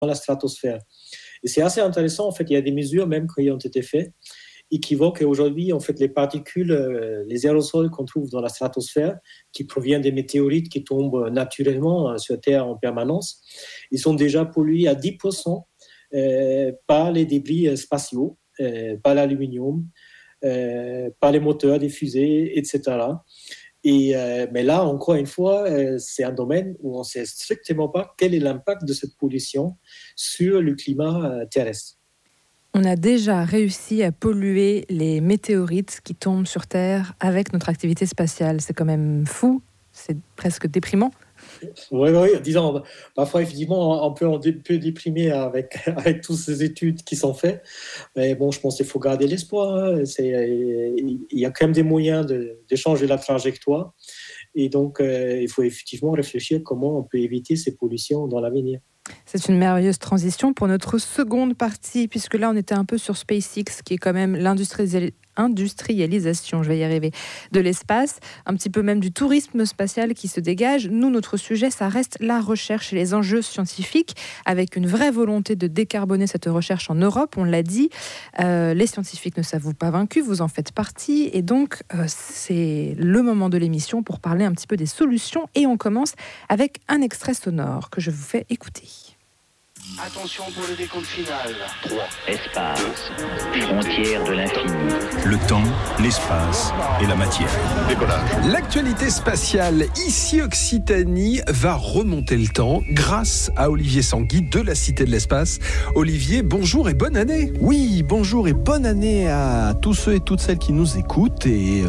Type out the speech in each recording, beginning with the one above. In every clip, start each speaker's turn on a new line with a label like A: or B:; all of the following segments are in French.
A: la stratosphère. Et c'est assez intéressant, en fait, il y a des mesures même qui ont été faites et qui voient qu'aujourd'hui, en fait, les particules, les aérosols qu'on trouve dans la stratosphère, qui proviennent des météorites qui tombent naturellement sur Terre en permanence, ils sont déjà pollués à 10% par les débris spatiaux, par l'aluminium, par les moteurs des fusées, etc. Mais là, encore une fois, c'est un domaine où on ne sait strictement pas quel est l'impact de cette pollution sur le climat terrestre.
B: On a déjà réussi à polluer les météorites qui tombent sur Terre avec notre activité spatiale. C'est quand même fou, c'est presque déprimant.
A: Oui, disons, parfois, effectivement, on peut déprimer avec toutes ces études qui sont faites. Mais bon, je pense qu'il faut garder l'espoir. Hein. Il y a quand même des moyens de changer la trajectoire. Et donc, il faut effectivement réfléchir comment on peut éviter ces pollutions dans l'avenir.
B: C'est une merveilleuse transition pour notre seconde partie, puisque là, on était un peu sur SpaceX, qui est quand même l'industrialisation, je vais y arriver, de l'espace, un petit peu même du tourisme spatial qui se dégage. Nous, notre sujet, ça reste la recherche et les enjeux scientifiques, avec une vraie volonté de décarboner cette recherche en Europe, on l'a dit. Les scientifiques ne s'avouent pas vaincus, vous en faites partie, et donc c'est le moment de l'émission pour parler un petit peu des solutions, et on commence avec un extrait sonore que je vous fais écouter.
C: Attention pour le décompte final.
D: 3. Espace. Frontière de l'infini.
E: Le temps, l'espace et la matière.
C: Décollage.
E: L'actualité spatiale ici Occitanie va remonter le temps grâce à Olivier Sanguy de la Cité de l'Espace. Olivier, bonjour et bonne année.
F: Oui, bonjour et bonne année à tous ceux et toutes celles qui nous écoutent. Et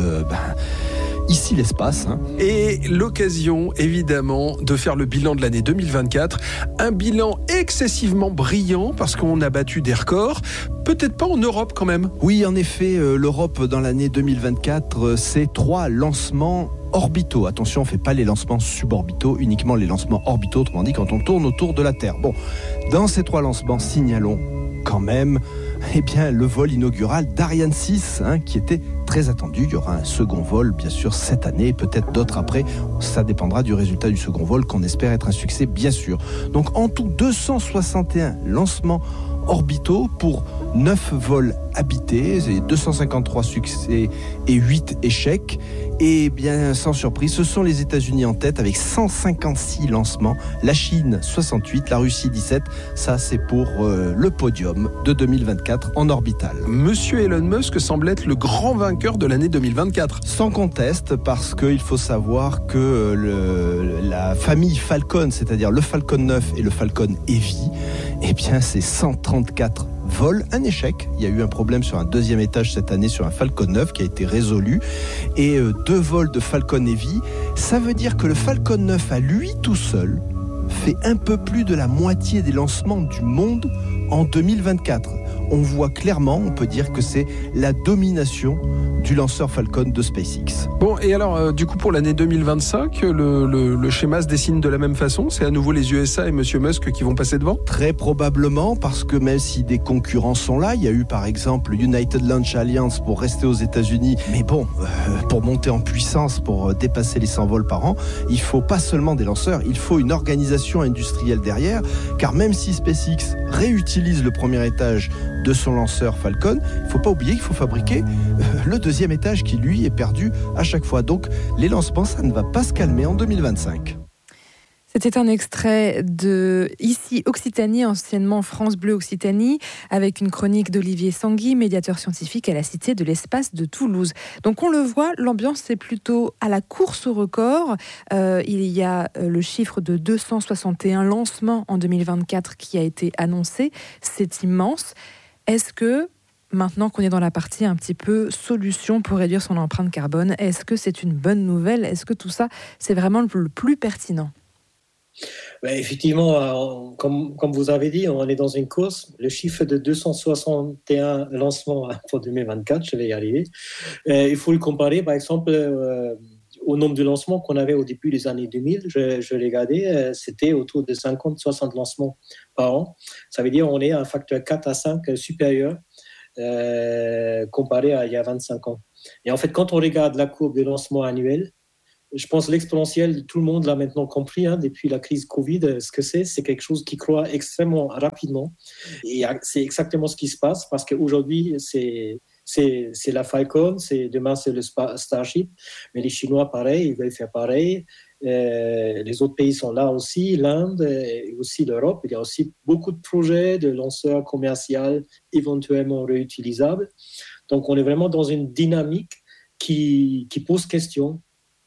F: ici l'espace.
E: Et l'occasion, évidemment, de faire le bilan de l'année 2024. Un bilan excessivement brillant parce qu'on a battu des records. Peut-être pas en Europe quand même.
F: Oui, en effet, l'Europe dans l'année 2024, c'est 3 lancements orbitaux. Attention, on ne fait pas les lancements suborbitaux, uniquement les lancements orbitaux, autrement dit quand on tourne autour de la Terre. Bon, dans ces 3 lancements, signalons quand même le vol inaugural d'Ariane 6, qui était très attendu. Il y aura un second vol, bien sûr, cette année, et peut-être d'autres après. Ça dépendra du résultat du second vol, qu'on espère être un succès, bien sûr. Donc, en tout, 261 lancements orbitaux pour 9 vols habités, 253 succès et 8 échecs. Et bien, sans surprise, ce sont les États-Unis en tête avec 156 lancements, la Chine 68, la Russie 17. Ça, c'est pour le podium de 2024 en orbital.
E: Monsieur Elon Musk semble être le grand vainqueur de l'année 2024.
F: Sans conteste, parce qu'il faut savoir que la famille Falcon, c'est-à-dire le Falcon 9 et le Falcon Heavy, c'est 134 vols, un échec. Il y a eu un problème sur un deuxième étage cette année sur un Falcon 9 qui a été résolu. Et 2 vols de Falcon Heavy. Ça veut dire que le Falcon 9 à lui tout seul fait un peu plus de la moitié des lancements du monde en 2024. On voit clairement, on peut dire que c'est la domination du lanceur Falcon de SpaceX.
E: Bon, et alors, du coup, pour l'année 2025, le schéma se dessine de la même façon. C'est à nouveau les USA et Monsieur Musk qui vont passer devant ?
F: Très probablement, parce que même si des concurrents sont là, il y a eu par exemple United Launch Alliance pour rester aux États-Unis. Mais bon, pour monter en puissance, pour dépasser les 100 vols par an, il faut pas seulement des lanceurs, il faut une organisation industrielle derrière. Car même si SpaceX réutilise le premier étage de son lanceur Falcon, il ne faut pas oublier qu'il faut fabriquer le deuxième étage qui, lui, est perdu à chaque fois. Donc, les lancements, ça ne va pas se calmer en 2025.
B: C'était un extrait de Ici Occitanie, anciennement France Bleu Occitanie, avec une chronique d'Olivier Sanguy, médiateur scientifique à la Cité de l'Espace de Toulouse. Donc on le voit, l'ambiance est plutôt à la course au record. Il y a le chiffre de 261 lancements en 2024 qui a été annoncé. C'est immense. Est-ce que, maintenant qu'on est dans la partie un petit peu solution pour réduire son empreinte carbone, est-ce que c'est une bonne nouvelle ? Est-ce que tout ça, c'est vraiment le plus pertinent ?
A: Effectivement, comme vous avez dit, on est dans une course. Le chiffre de 261 lancements pour 2024, je vais y arriver. Il faut le comparer, par exemple, au nombre de lancements qu'on avait au début des années 2000. Je l'ai regardé, c'était autour de 50-60 lancements par an. Ça veut dire qu'on est à un facteur 4 à 5 supérieur comparé à il y a 25 ans. Et en fait, quand on regarde la courbe de lancement annuel, Je pense l'exponentiel, tout le monde l'a maintenant compris depuis la crise Covid. Ce que c'est quelque chose qui croît extrêmement rapidement. Et c'est exactement ce qui se passe parce qu'aujourd'hui, c'est la Falcon, demain c'est le Starship. Mais les Chinois, pareil, ils veulent faire pareil. Les autres pays sont là aussi, l'Inde et aussi l'Europe. Il y a aussi beaucoup de projets de lanceurs commerciaux éventuellement réutilisables. Donc on est vraiment dans une dynamique qui pose question.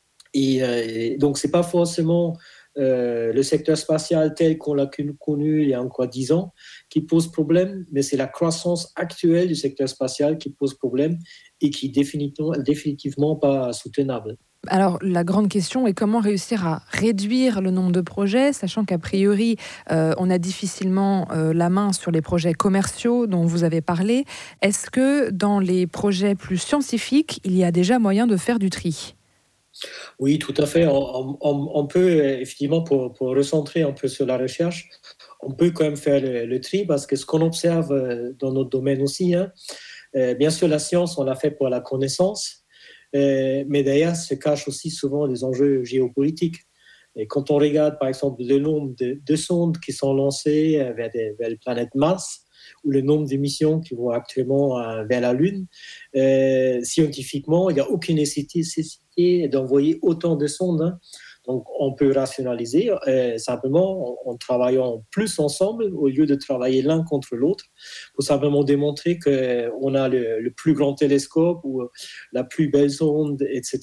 A: Et donc, ce n'est pas forcément le secteur spatial tel qu'on l'a connu il y a encore 10 ans qui pose problème, mais c'est la croissance actuelle du secteur spatial qui pose problème et qui est définitivement pas soutenable.
B: Alors, la grande question est comment réussir à réduire le nombre de projets, sachant qu'a priori, on a difficilement la main sur les projets commerciaux dont vous avez parlé. Est-ce que dans les projets plus scientifiques, il y a déjà moyen de faire du tri ?
A: Oui, tout à fait. On peut, effectivement, pour recentrer un peu sur la recherche, on peut quand même faire le tri parce que ce qu'on observe dans notre domaine aussi, bien sûr, la science, on l'a fait pour la connaissance, mais derrière se cachent aussi souvent les enjeux géopolitiques. Et quand on regarde, par exemple, le nombre de sondes qui sont lancées vers la planète Mars, ou le nombre de missions qui vont actuellement vers la Lune, scientifiquement, il n'y a aucune nécessité d'envoyer autant de sondes. Donc, on peut rationaliser simplement en travaillant plus ensemble au lieu de travailler l'un contre l'autre pour simplement démontrer qu'on a le plus grand télescope ou la plus belle sonde, etc.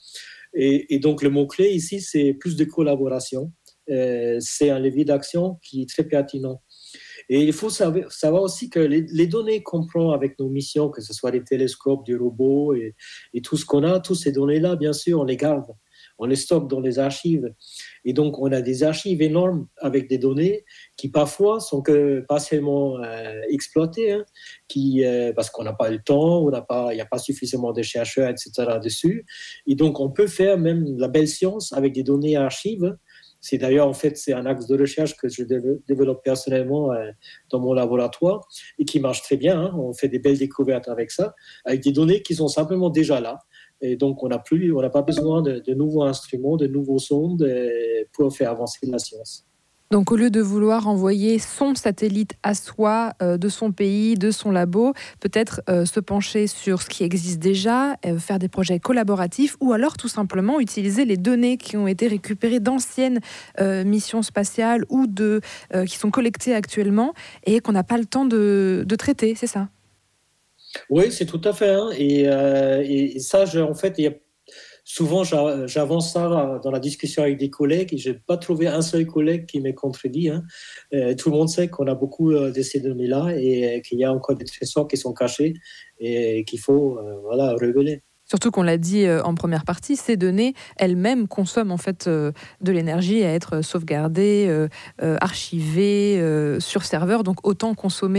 A: Et donc, le mot-clé ici, c'est plus de collaboration. C'est un levier d'action qui est très pertinent. Et il faut savoir aussi que les données qu'on prend avec nos missions, que ce soit les télescopes, des robots et tout ce qu'on a, toutes ces données-là, bien sûr, on les garde, on les stocke dans les archives. Et donc, on a des archives énormes avec des données qui, parfois, sont que partiellement exploitées, parce qu'on n'a pas le temps, il n'y a pas suffisamment de chercheurs, etc. dessus. Et donc, on peut faire même la belle science avec des données archives. C'est d'ailleurs, en fait, c'est un axe de recherche que je développe personnellement dans mon laboratoire et qui marche très bien. On fait des belles découvertes avec ça, avec des données qui sont simplement déjà là. Et donc, on n'a pas besoin de nouveaux instruments, de nouveaux sondes pour faire avancer la science.
B: Donc, au lieu de vouloir envoyer son satellite à soi, de son pays, de son labo, peut-être se pencher sur ce qui existe déjà, faire des projets collaboratifs ou alors tout simplement utiliser les données qui ont été récupérées d'anciennes missions spatiales ou qui sont collectées actuellement et qu'on n'a pas le temps de traiter, c'est ça ?
A: Oui, c'est tout à fait. Et ça, en fait, il y a souvent, j'avance ça dans la discussion avec des collègues et je n'ai pas trouvé un seul collègue qui m'ait contredit. Tout le monde sait qu'on a beaucoup de ces données-là et qu'il y a encore des trésors qui sont cachés et qu'il faut révéler.
B: Surtout qu'on l'a dit en première partie, ces données elles-mêmes consomment en fait de l'énergie à être sauvegardées, archivées sur serveur, donc autant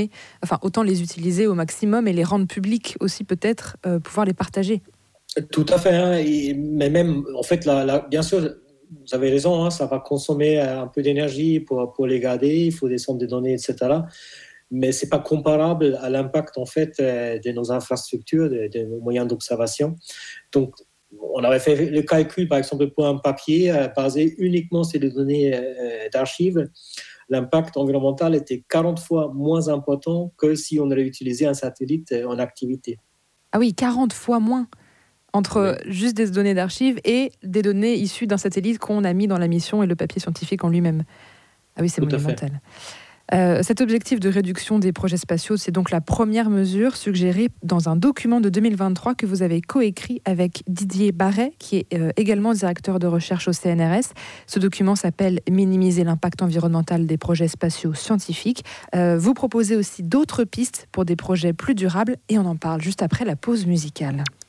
B: les utiliser au maximum et les rendre publiques aussi peut-être, pouvoir les partager.
A: Tout à fait, mais même, en fait, bien sûr, vous avez raison, ça va consommer un peu d'énergie pour les garder, il faut descendre des données, etc. Mais ce n'est pas comparable à l'impact, en fait, de nos infrastructures, de nos moyens d'observation. Donc, on avait fait le calcul, par exemple, pour un papier basé uniquement sur les données d'archives. L'impact environnemental était 40 fois moins important que si on avait utilisé un satellite en activité.
B: Ah oui, 40 fois moins entre juste des données d'archives et des données issues d'un satellite qu'on a mis dans la mission et le papier scientifique en lui-même. Ah oui, c'est monumental. Cet objectif de réduction des projets spatiaux, c'est donc la première mesure suggérée dans un document de 2023 que vous avez coécrit avec Didier Barret, qui est également directeur de recherche au CNRS. Ce document s'appelle « Minimiser l'impact environnemental des projets spatiaux scientifiques ». Vous proposez aussi d'autres pistes pour des projets plus durables et on en parle juste après la pause musicale.